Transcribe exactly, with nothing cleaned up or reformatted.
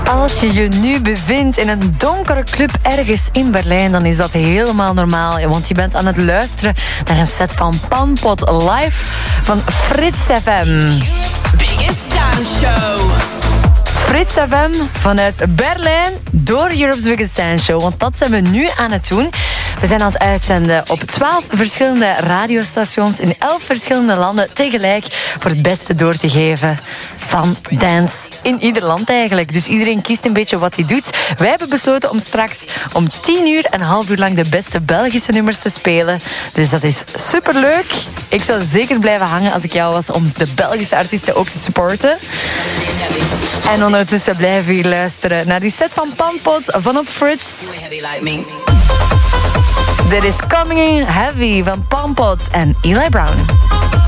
Als je je nu bevindt in een donkere club ergens in Berlijn, dan is dat helemaal normaal. Want je bent aan het luisteren naar een set van Pampot live van Frits F M. Biggest dance show. Frits F M vanuit Berlijn door Europe's Biggest Dance Show. Want dat zijn we nu aan het doen. We zijn aan het uitzenden op twaalf verschillende radiostations in elf verschillende landen tegelijk voor het beste door te geven van dance in ieder land eigenlijk. Dus iedereen kiest een beetje wat hij doet. Wij hebben besloten om straks om tien uur en een half uur lang de beste Belgische nummers te spelen. Dus dat is superleuk. Ik zou zeker blijven hangen als ik jou was om de Belgische artiesten ook te supporten. En ondertussen blijven we hier luisteren naar die set van Pampot van op Frits. Dit is Coming In Heavy van Pampot en Eli Brown.